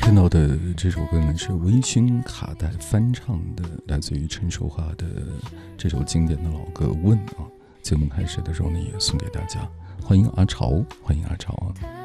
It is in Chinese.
听到的这首歌呢，是微醺卡带翻唱的，来自于陈淑桦的这首经典的老歌《问》啊。节目开始的时候呢，也送给大家。欢迎阿潮，欢迎阿潮啊。